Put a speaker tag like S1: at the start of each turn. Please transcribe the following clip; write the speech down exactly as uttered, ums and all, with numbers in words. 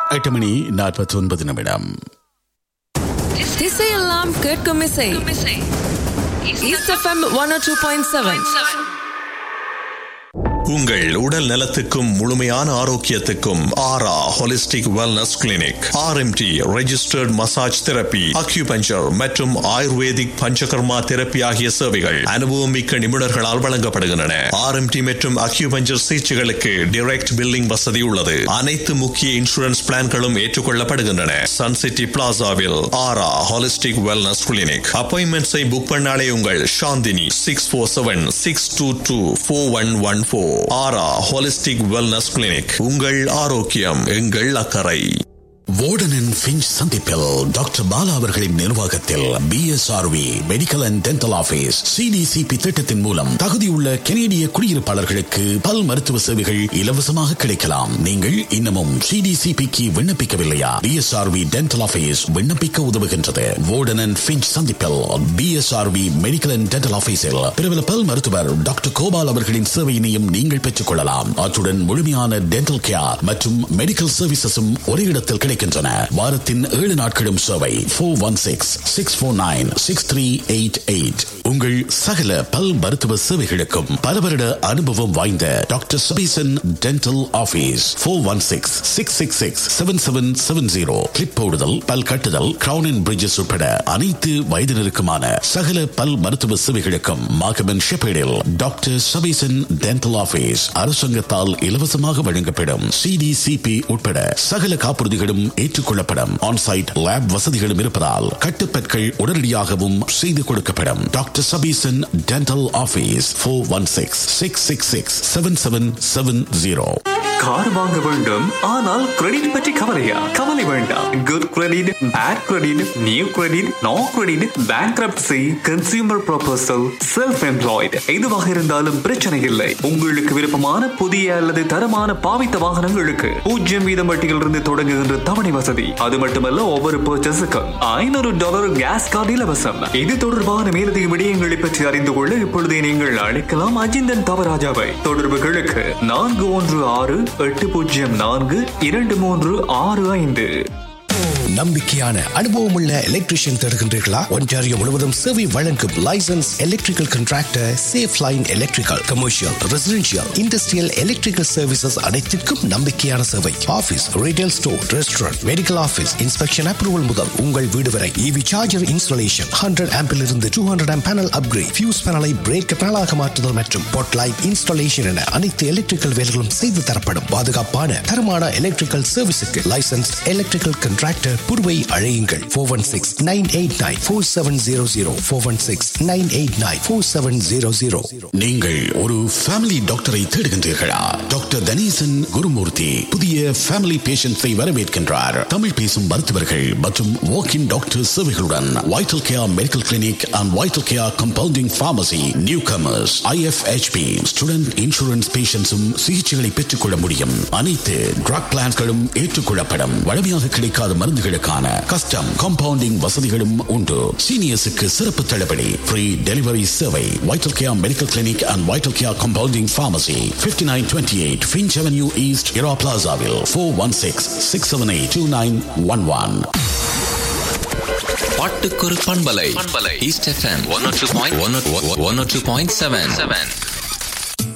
S1: எட்டு மணி நாற்பத்தி ஒன்பது நிமிடம்.
S2: திசையெல்லாம் கேட்கும் இசை ஈஸ்ட் எஃப்எம் ஒன் ஓ டூ பாயிண்ட் செவன்.
S3: உங்கள் உடல் நலத்துக்கும் முழுமையான ஆரோக்கியத்துக்கும் ஆரா holistic wellness clinic. RMT registered massage therapy, acupuncture மற்றும் ஆயுர்வேதிக் பஞ்சகர்மா தெரப்பி ஆகிய சேவைகள் அனுபவம் மிக்க நிபுணர்களால் வழங்கப்படுகின்றன. ஆர்எம்டி மற்றும் அக்யூபஞ்சர் சிகிச்சைகளுக்கு டைரக்ட் பில்லிங் வசதி உள்ளது. அனைத்து முக்கிய இன்சூரன்ஸ் பிளான்களும் ஏற்றுக்கொள்ளப்படுகின்றன. சன் சிட்டி பிளாசாவில் ஆரா ஹோலிஸ்டிக் வெல்னஸ் கிளினிக். அப்பாயின்மெண்ட்ஸை புக் பண்ணாலே உங்கள் Chandni six four seven six two two four one one four. ஆரா ஹோலிஸ்டிக் வெல்னஸ் கிளினிக். உங்கள் ஆரோக்கியம் எங்கள் அக்கறை.
S1: வார்டன் ஃபிஞ்ச் சந்திப்பில் டாக்டர் பாலா அவர்களின் நிர்வாகத்தில் PSRV medical and dental office CDCP திட்டத்தின் மூலம் தகுதியுள்ள கனேடிய குடியிருப்பாளர்களுக்கு பல் மருத்துவ சேவைகள் இலவசமாக கிடைக்கலாம். நீங்கள் இன்னமும் சிடிசிபிக்கு விண்ணப்பிக்கவில்லையா? பிஎஸ்ஆர்வி டென்டல் ஆபீஸ் விண்ணப்பிக்க உதவுகின்றது. வார்டன் ஃபிஞ்ச் சந்திப்பில் பிஎஸ்ஆர்வி மெடிக்கல் அண்ட் டென்டல் ஆபீஸில் பிரபல பல் மருத்துவர் டாக்டர் கோபால் அவர்களின் சேவையினையும் நீங்கள் பெற்றுக் கொள்ளலாம். அத்துடன் முழுமையான டென்டல் கேர் மற்றும் மெடிக்கல் சர்வீசஸும் ஒரே இடத்தில் கிடைக்கும். வாரத்தின் ஏழு நாட்களும் சேவை. Four one six six four nine six three eight eight. உங்கள் சகல பல் மருத்துவ சேவைகளுக்கும் பல வருட அனுபவம் வாய்ந்த doctor Sabesan dental office. Four one six six six six seven seven seven zero. Clip போடுதல், பல் கட்டுதல், கிரவுன் அண்ட் பிரிட்ஜஸ் உட்பட அனைத்து வயதினருக்குமான சகல பல் மருத்துவ சேவைகளுக்கும் மாகமன் ஷெப்பேடில் டாக்டர் சபீசன் டென்டல் ஆபீஸ் அரசாங்கத்தால் இலவசமாக வழங்கப்படும். சிடிசிபி உட்பட சகல காப்புறுதிகளும் ஏற்றுக்கொள்ளப்படும். ஆன்சைட் லேப் வசதிகளும் இருப்பதால் கட்டுப்பற்கள் உடனடியாகவும் செய்து கொடுக்கப்படும். Doctor Sabesan dental office four one six six six six seven seven seven zero.
S4: Car வாங்க வேண்டும், ஆனால் கிரெடிட் பற்றி கவலையா? கவலை வேண்டாம். Good credit, bad credit, new credit, no credit, bankruptcy, consumer proposal, self employed, எதுவாக இருந்தாலும் பிரச்சனை இல்லை. உங்களுக்கு விருப்பமான புதிய அல்லது தரமான பாவித்த வாகனங்களுக்கு பூஜ்ஜியம் வீதம் வட்டியிலிருந்து தொடங்குகின்ற தவணை வசதி. அது மட்டுமல்ல, ஒவ்வொரு பர்ச்சேஸுக்கும் ஐநூறு டாலர் கேஸ் கார்டு இலவசம். இது தொடர்பான மேலதிக விடயங்களை பற்றி அறிந்து கொள்ள இப்பொழுதே நீங்கள் அழைக்கலாம் அஜிந்தன் தவராஜாவை. தொடர்புகளுக்கு நான்கு ஒன்று ஆறு எட்டு பூஜ்ஜியம் நான்கு இரண்டு மூன்று ஆறு ஐந்து.
S5: நம்பிக்கையான அனுபவமுள்ள எலக்ட்ரீஷியன் தேடுகின்றீர்களா? ஒன்டாரியோ முழுவதும் சேவை வழங்கும் licence electrical contractor safe line electrical, commercial, residential, industrial electrical services அனைத்திற்கும் நம்பிக்கையான சேவை. Office, retail store, restaurant, medical office, inspection approval முதல் உங்கள் வீடு வரை. ஈவி சார்ஜர் இன்ஸ்டாலேஷன், ஹண்ட்ரட் ஆம்பில் இருந்து two hundred amp panel upgrade, fuse பேனலை பிரேக் பேனலாக மாற்றுதல் மற்றும் பொட் லைட் இன்ஸ்டாலேஷன் என அனைத்து எலக்ட்ரிக்கல் வேலைகளும் செய்து தரப்படும். பாதுகாப்பான தரமான எலக்ட்ரிக்கல் சர்வீஸுக்கு லைசன்ஸ் எலக்ட்ரிக்கல் கான்ட்ராக்டர் புருவை அழையுங்கள். Four one six nine eight nine four seven zero zero. Four one six nine eight nine four seven zero zero.
S1: நீங்கள் ஒரு ஃபேமிலி டாக்டரை தேடுகின்றீர்களா? டாக்டர் தனீசன் குருமூர்த்தி புதிய ஃபேமிலி பேஷண்ட்ஸை வரவேற்கின்றார். தமிழ் பேசும் மருத்துவர்கள் மற்றும் வாக்கின் doctor சேவைகளுடன் vital care medical clinic and vital care compounding pharmacy. New commerce, IFHP, student insurance பேஷண்ட்ஸும் சிகிச்சைகளை பெற்றுக் கொள்ள முடியும். அனைத்து ட்ரக் பிளான்களும் ஏற்றுக்கொள்ளப்படும். வழமையாக கிடைக்காத மருந்துகளுக்கான கஸ்டம் கம்பவுண்டிங் வசதிகளும் உண்டு. சீனியர்ஸுக்கு சிறப்பு தள்ளுபடி, ஃப்ரீ டெலிவரி சேவை. Vital care medical clinic and vital care compounding pharmacy, fifty nine twenty eight Finch avenue east, Ira பிளாசாவில். Four one six six seven eight two nine one one.
S6: பாட்டுக்கொரு பண்பலை east FM one ஓ two point seven.